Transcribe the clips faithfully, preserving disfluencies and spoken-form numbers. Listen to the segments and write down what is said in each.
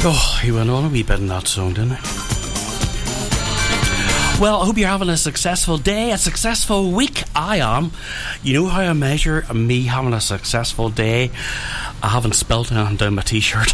Oh, he went on a wee bit in that song, didn't he? Well, I hope you're having a successful day, a successful week. I am. You know how I measure me having a successful day? I haven't spelt it down my t-shirt.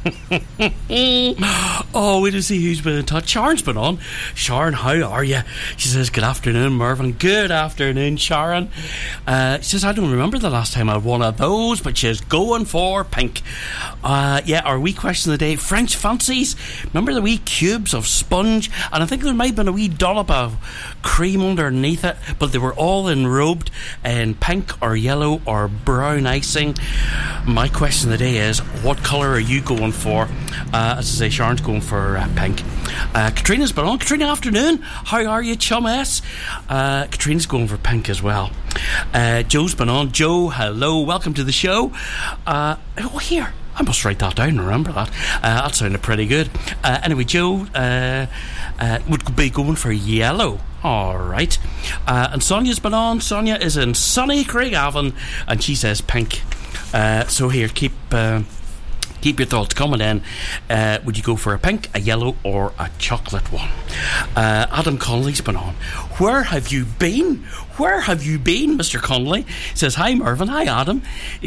Oh, wait to see who's been in touch. Sharon's been on. Sharon, how are you? She says, good afternoon, Mervyn. Good afternoon, Sharon. Uh, she says, I don't remember the last time I had one of those, but she's going for pink. Uh, yeah, our wee question of the day, French fancies. Remember the wee cubes of sponge? And I think there might have been a wee dollop of cream underneath it, but they were all enrobed in pink or yellow or brown icing. My question of the day is, what colour are you going for? Uh, as I say, Sharon's going for uh, pink. Uh, Katrina's been on. Katrina, afternoon. How are you, chum S? Uh, Katrina's going for pink as well. Uh, Joe's been on. Joe, hello. Welcome to the show. Uh, oh, here. I must write that down and remember that. Uh, that sounded pretty good. Uh, anyway, Joe uh, uh, would be going for yellow. All right. Uh, and Sonia's been on. Sonia is in sunny Craigavon, and she says pink. Uh, so here, keep uh, keep your thoughts coming in. Uh, would you go for a pink, a yellow, or a chocolate one? Uh, Adam Connolly's been on. Where have you been? Where have you been, Mister Connolly? He says, hi, Mervyn. Hi, Adam.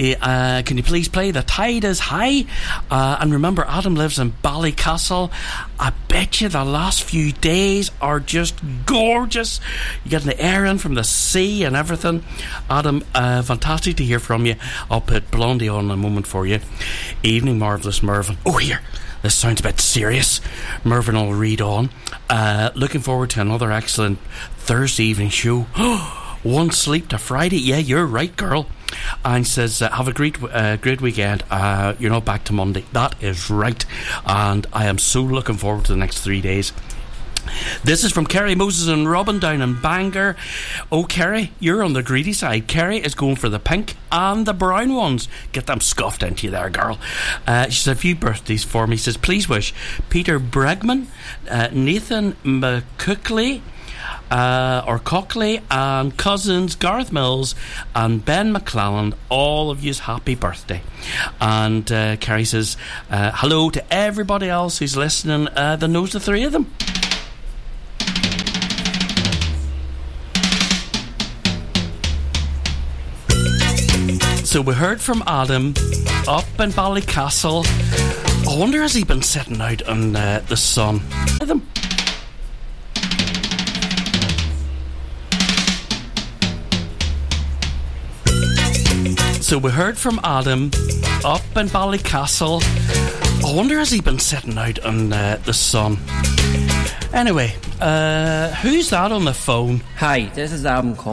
Uh, can you please play The Tide is High? Uh, and remember, Adam lives in Ballycastle. I bet you the last few days are just gorgeous. You're getting the air in from the sea and everything. Adam, uh, fantastic to hear from you. I'll put Blondie on in a moment for you. Evening, Marvellous Mervyn. Oh, here. This sounds a bit serious. Mervyn will read on. Uh, looking forward to another excellent Thursday evening show. One sleep to Friday. Yeah, you're right, girl. And says, uh, have a great uh, great weekend. Uh, you're not back to Monday. That is right. And I am so looking forward to the next three days. This is from Kerry Moses and Robin down in Bangor. Oh, Kerry, you're on the greedy side. Kerry is going for the pink and the brown ones. Get them scuffed into you there, girl. Uh, she says, a few birthdays for me. She says, please wish Peter Bregman, uh, Nathan McCookley, Uh, or Cockley, and cousins Gareth Mills and Ben McClellan, all of you's happy birthday. And uh, Kerry says, uh, hello to everybody else who's listening uh, that knows the three of them. So we heard from Adam up in Ballycastle. I wonder, has he been sitting out in uh, the sun with them? So we heard from Adam up in Ballycastle. I wonder, has he been sitting out in uh, the sun? Anyway, uh, who's that on the phone? Hi, this is Adam Cole.